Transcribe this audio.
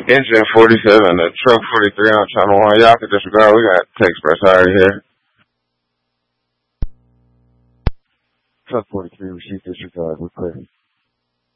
Engine 47, the truck 43 on channel 1. Y'all can disregard. We got text press already here. Truck 43, receive disregard. We're clear.